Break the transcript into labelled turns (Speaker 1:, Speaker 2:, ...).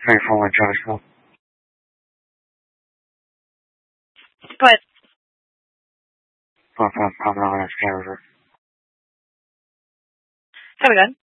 Speaker 1: Hey, phone Joshua.
Speaker 2: Go ahead.
Speaker 1: I'm on this character.
Speaker 2: Have a gun.